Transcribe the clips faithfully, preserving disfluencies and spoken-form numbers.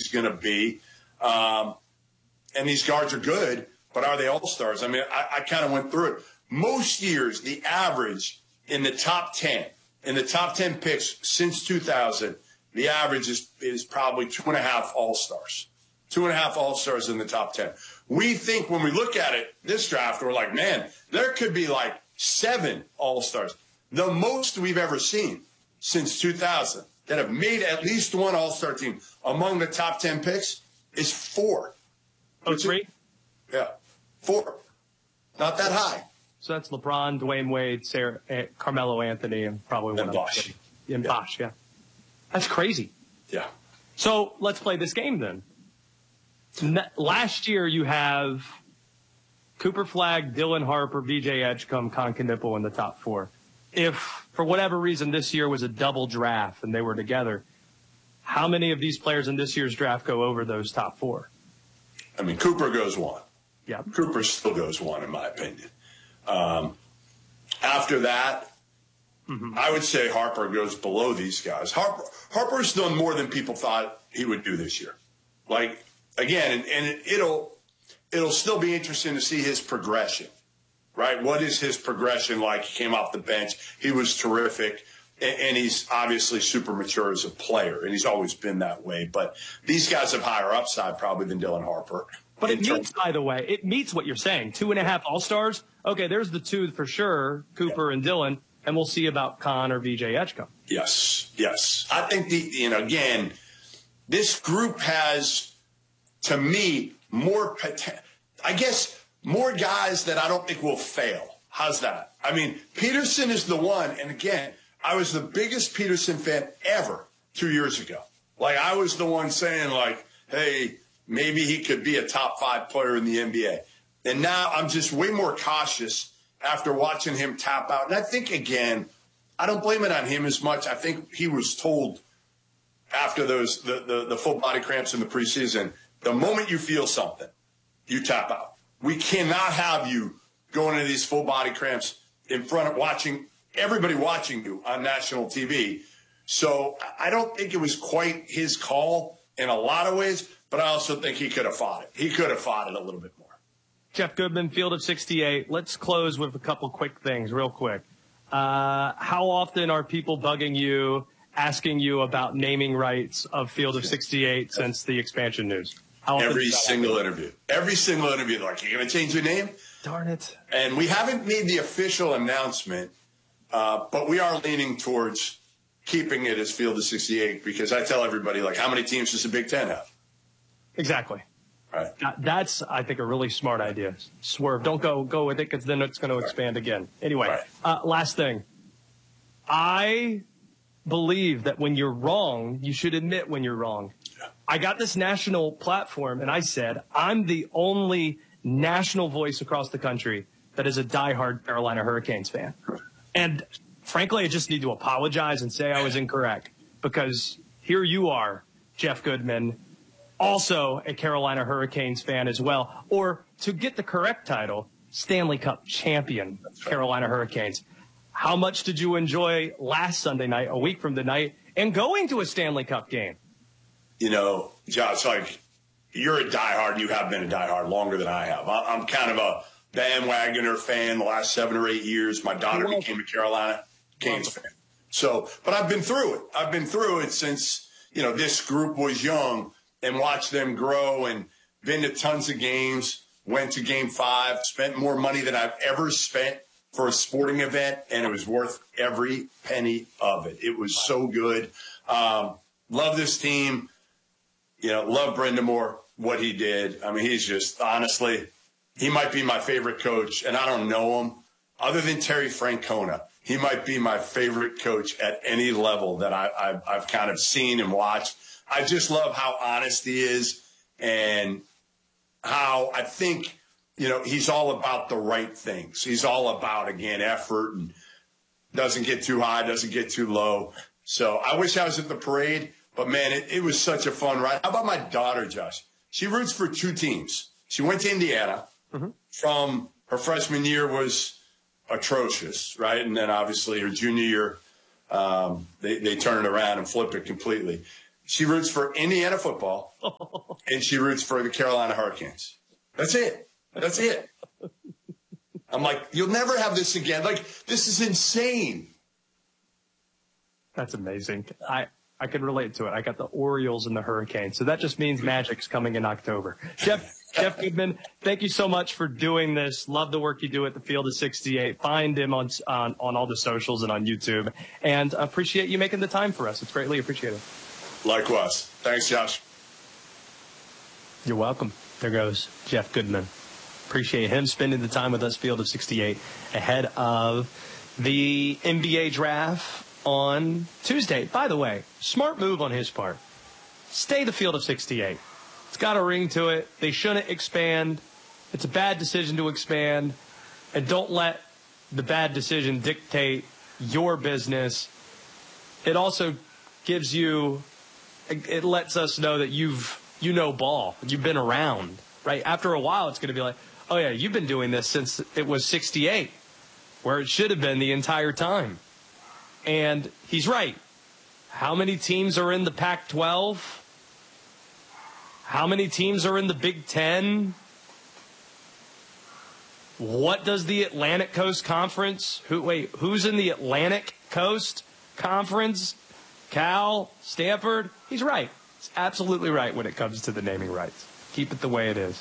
he's going to be. Um, and these guards are good, but are they all-stars? I mean, I, I kind of went through it. Most years, the average in the top ten, in the top ten picks since two thousand, the average is, is probably two and a half all-stars. Two and a half all-stars in the top ten. We think when we look at it, this draft, we're like, man, there could be like seven all-stars. The most we've ever seen since two thousand that have made at least one all-star team among the top ten picks is four. Oh, three? Yeah, four. Not that high. So that's LeBron, Dwayne Wade, Sarah, uh, Carmelo Anthony, and probably one and Bosh. And yeah. Bosh, yeah. That's crazy. Yeah. So let's play this game then. Last year you have Cooper Flagg, Dylan Harper, V J Edgecombe, Con Knipple in the top four. If, for whatever reason, this year was a double draft and they were together, how many of these players in this year's draft go over those top four? I mean, Cooper goes one. Yeah. Cooper still goes one, in my opinion. Um, after that, mm-hmm. I would say Harper goes below these guys. Harper Harper's done more than people thought he would do this year. Like, again, and, and it'll it'll still be interesting to see his progression, right? What is his progression like? He came off the bench. He was terrific, and, and he's obviously super mature as a player, and he's always been that way. But these guys have higher upside probably than Dylan Harper. But it meets, by the way, it meets what you're saying. Two and a half all-stars. Okay, there's the two for sure, Cooper yeah. and Dylan, and we'll see about Con or V J Edgecombe. Yes, yes. I think, the you know, again, this group has, to me, more potential. I guess more guys that I don't think will fail. How's that? I mean, Peterson is the one, and again, I was the biggest Peterson fan ever two years ago. Like, I was the one saying, like, hey, maybe he could be a top five player in the N B A. And now I'm just way more cautious after watching him tap out. And I think, again, I don't blame it on him as much. I think he was told after those the, the, the full body cramps in the preseason, the moment you feel something, you tap out. We cannot have you going into these full body cramps in front of watching everybody watching you on national T V. So I don't think it was quite his call in a lot of ways, but I also think he could have fought it. He could have fought it a little bit more. Jeff Goodman, Field of sixty-eight. Let's close with a couple quick things real quick. Uh, how often are people bugging you, asking you about naming rights of Field of sixty-eight since the expansion news? How often Every single happen? interview. Every single interview. They're like, you're going to change your name? Darn it. And we haven't made the official announcement, uh, but we are leaning towards keeping it as Field of sixty-eight because I tell everybody, like, how many teams does the Big Ten have? Exactly. Right. That's, I think, a really smart idea. Swerve. Don't go go with it because then it's going to expand right. again. Anyway, right. uh, last thing. I believe that when you're wrong, you should admit when you're wrong. Yeah. I got this national platform, and I said, I'm the only national voice across the country that is a diehard Carolina Hurricanes fan. And, frankly, I just need to apologize and say I was incorrect because here you are, Jeff Goodman, also a Carolina Hurricanes fan as well, or to get the correct title, Stanley Cup champion, Carolina Hurricanes. How much did you enjoy last Sunday night, a week from tonight, and going to a Stanley Cup game? You know, Josh, like, you're a diehard, and you have been a diehard longer than I have. I'm kind of a bandwagoner fan the last seven or eight years. My daughter became a Carolina Canes fan. So, but I've been through it. I've been through it since, you know, this group was young. And watch them grow and been to tons of games, went to game five, spent more money than I've ever spent for a sporting event, and it was worth every penny of it. It was so good. Um, love this team. You know, love Brendan Moore, what he did. I mean, he's just, honestly, he might be my favorite coach, and I don't know him. Other than Terry Francona, he might be my favorite coach at any level that I, I've, I've kind of seen and watched. I just love how honest he is and how I think, you know, he's all about the right things. He's all about, again, effort and doesn't get too high, doesn't get too low. So I wish I was at the parade, but, man, it, it was such a fun ride. How about my daughter, Josh? She roots for two teams. She went to Indiana. Mm-hmm. From her freshman year was atrocious, right? And then, obviously, her junior year, um, they, they turn it around and flip it completely. She roots for Indiana football, and she roots for the Carolina Hurricanes. That's it. That's it. I'm like, you'll never have this again. Like, this is insane. That's amazing. I, I can relate to it. I got the Orioles and the Hurricanes. So that just means Magic's coming in October. Jeff Jeff Goodman, thank you so much for doing this. Love the work you do at the Field of sixty-eight. Find him on, on, on all the socials and on YouTube. And appreciate you making the time for us. It's greatly appreciated. Likewise. Thanks, Josh. You're welcome. There goes Jeff Goodman. Appreciate him spending the time with us, Field of sixty-eight, ahead of the N B A draft on Tuesday. By the way, smart move on his part. Stay the Field of sixty-eight. It's got a ring to it. They shouldn't expand. It's a bad decision to expand. And don't let the bad decision dictate your business. It also gives you, it lets us know that you've, you know ball. You've been around, right? After a while, it's going to be like, oh, yeah, you've been doing this since it was sixty-eight, where it should have been the entire time. And he's right. How many teams are in the Pac twelve? How many teams are in the Big Ten? What does the Atlantic Coast Conference? Who? Wait, who's in the Atlantic Coast Conference? Cal, Stanford? He's right. He's absolutely right when it comes to the naming rights. Keep it the way it is.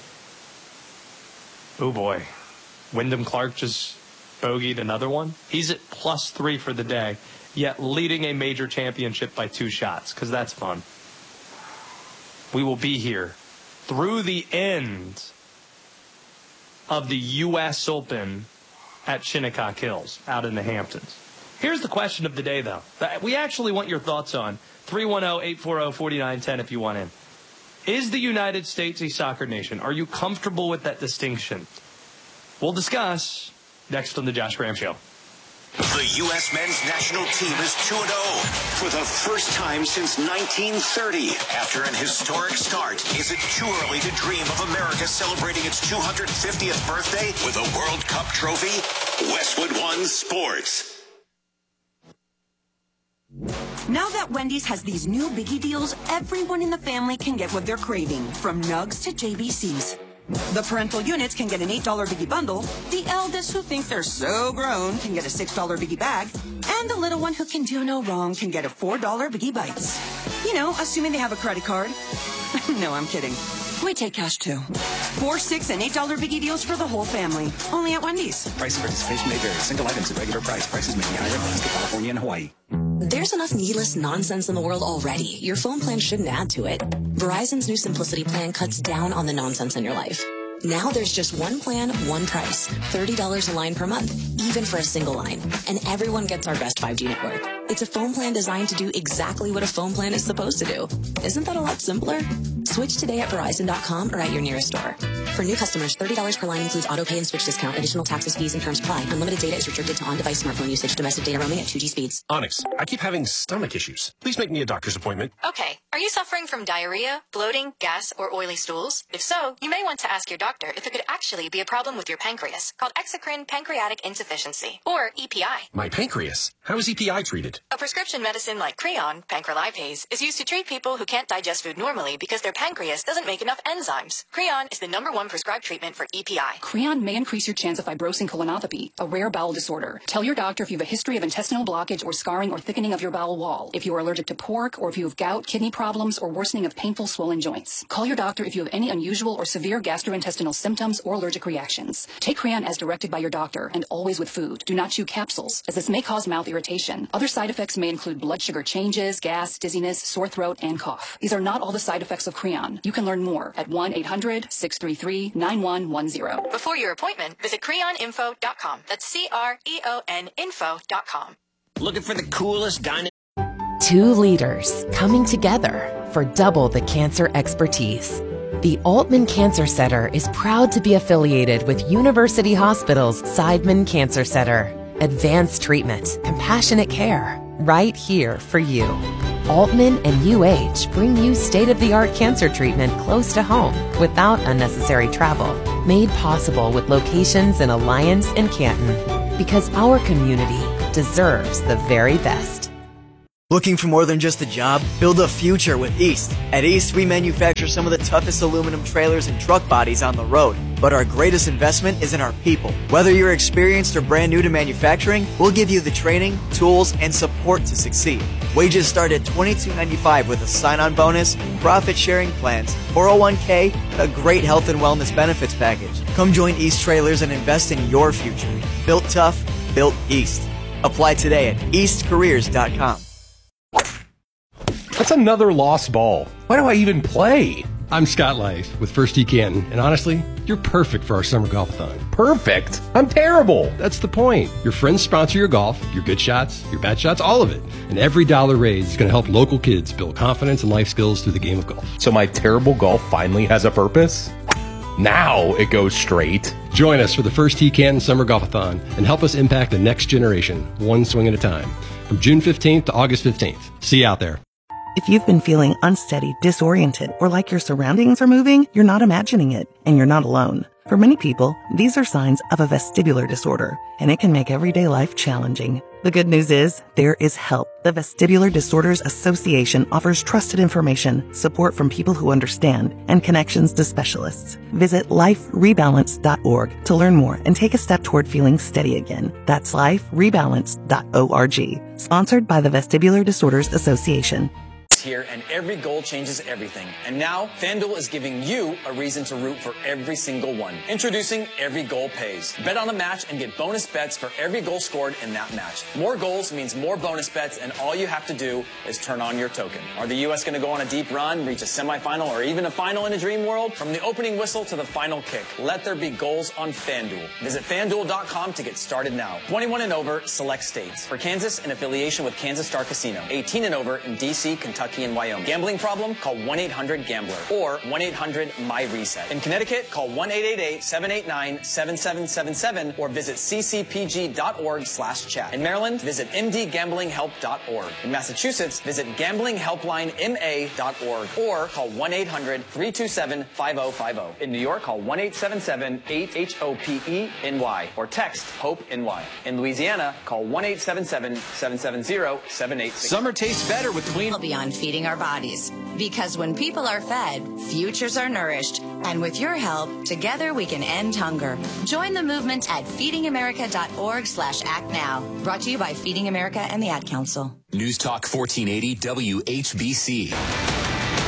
Oh, boy. Wyndham Clark just bogeyed another one. He's at plus three for the day, yet leading a major championship by two shots, because that's fun. We will be here through the end of the U S Open at Shinnecock Hills out in the Hamptons. Here's the question of the day, though, that we actually want your thoughts on. three one zero, eight four zero, four nine one zero if you want in. Is the United States a soccer nation? Are you comfortable with that distinction? We'll discuss next on the Josh Graham Show. The U S men's national team is two and oh for the first time since nineteen thirty. After an historic start, is it too early to dream of America celebrating its two hundred fiftieth birthday with a World Cup trophy? Westwood One Sports. Now that Wendy's has these new biggie deals, everyone in the family can get what they're craving, from nugs to J B Cs. The parental units can get an eight dollar biggie bundle, the eldest who think they're so grown can get a six dollar biggie bag, and the little one who can do no wrong can get a four dollar biggie bites. You know, assuming they have a credit card. No, I'm kidding. We take cash too. Four, six, and eight dollar biggie deals for the whole family. Only at Wendy's. Price and participation may vary. Single items at regular price. Prices may be higher in Alaska, California, and Hawaii. There's enough needless nonsense in the world already. Your phone plan shouldn't add to it. Verizon's new Simplicity plan cuts down on the nonsense in your life. Now there's just one plan, one price. thirty dollars a line per month, even for a single line. And everyone gets our best five G network. It's a phone plan designed to do exactly what a phone plan is supposed to do. Isn't that a lot simpler? Switch today at Verizon dot com or at your nearest store. For new customers, thirty dollars per line includes auto pay and switch discount. Additional taxes, fees, and terms apply. Unlimited data is restricted to on-device smartphone usage. Domestic data roaming at two G speeds. Onyx, I keep having stomach issues. Please make me a doctor's appointment. Okay. Are you suffering from diarrhea, bloating, gas, or oily stools? If so, you may want to ask your doctor if it could actually be a problem with your pancreas, called exocrine pancreatic insufficiency, or E P I. My pancreas? How is E P I treated? A prescription medicine like Creon, pancrelipase, is used to treat people who can't digest food normally because their pancreas doesn't make enough enzymes. Creon is the number one prescribed treatment for E P I. Creon may increase your chance of fibrosing colonopathy, a rare bowel disorder. Tell your doctor if you have a history of intestinal blockage or scarring or thickening of your bowel wall, if you are allergic to pork, or if you have gout, kidney problems, or worsening of painful swollen joints. Call your doctor if you have any unusual or severe gastrointestinal symptoms or allergic reactions. Take Creon as directed by your doctor and always with food. Do not chew capsules, as this may cause mouth irritation. Other side effects may include blood sugar changes, gas, dizziness, sore throat, and cough. These are not all the side effects of Creon. You can learn more at one eight hundred, six three three, nine one one zero. Before your appointment, visit creon info dot com. That's C R E O N info dot com. Looking for the coolest dining? Two leaders coming together for double the cancer expertise. The Altman Cancer Center is proud to be affiliated with University Hospital's Seidman Cancer Center. Advanced treatment, compassionate care, right here for you. Altman and U H bring you state-of-the-art cancer treatment close to home without unnecessary travel. Made possible with locations in Alliance and Canton. Because our community deserves the very best. Looking for more than just a job? Build a future with East. At East, we manufacture some of the toughest aluminum trailers and truck bodies on the road. But our greatest investment is in our people. Whether you're experienced or brand new to manufacturing, we'll give you the training, tools, and support to succeed. Wages start at twenty-two ninety-five with a sign-on bonus, profit-sharing plans, four oh one k, and a great health and wellness benefits package. Come join East Trailers and invest in your future. Built tough, built East. Apply today at east careers dot com. That's another lost ball. Why do I even play? I'm Scott Life with First Tee Canton, and honestly, you're perfect for our summer golf-a-thon. Perfect? I'm terrible. That's the point. Your friends sponsor your golf, your good shots, your bad shots, all of it. And every dollar raised is going to help local kids build confidence and life skills through the game of golf. So my terrible golf finally has a purpose? Now it goes straight. Join us for the First Tee Canton Summer Golf-a-thon and help us impact the next generation, one swing at a time. From June fifteenth to August fifteenth. See you out there. If you've been feeling unsteady, disoriented, or like your surroundings are moving, you're not imagining it, and you're not alone. For many people, these are signs of a vestibular disorder, and it can make everyday life challenging. The good news is, there is help. The Vestibular Disorders Association offers trusted information, support from people who understand, and connections to specialists. Visit life rebalance dot org to learn more and take a step toward feeling steady again. That's life rebalance dot org. Sponsored by the Vestibular Disorders Association. Here and every goal changes everything. And now FanDuel is giving you a reason to root for every single one. Introducing Every Goal Pays. Bet on a match and get bonus bets for every goal scored in that match. More goals means more bonus bets, and all you have to do is turn on your token. Are the U S going to go on a deep run, reach a semifinal, or even a final in a dream world? From the opening whistle to the final kick, let there be goals on FanDuel. Visit FanDuel dot com to get started now. twenty-one and over, select states. For Kansas, in affiliation with Kansas Star Casino. eighteen and over in D C, Kentucky, and Wyoming. Gambling problem? Call one eight hundred gambler or one eight hundred my reset. In Connecticut, call one eight eight eight, seven eight nine, seven seven seven seven or visit c c p g dot org slash chat. In Maryland, visit m d gambling help dot org. In Massachusetts, visit gambling helpline m a dot org or call one eight hundred, three two seven, five oh five oh. In New York, call one eight seven seven, eight H O P E N Y or text HOPE-NY. In Louisiana, call one eight seven seven, seven seven zero, seven eight six. Summer tastes better with Clean. Beyond feeding our bodies. Because when people are fed, futures are nourished. And with your help, together we can end hunger. Join the movement at feeding america dot org slash act now. Brought to you by Feeding America and the Ad Council. News Talk fourteen eighty W H B C.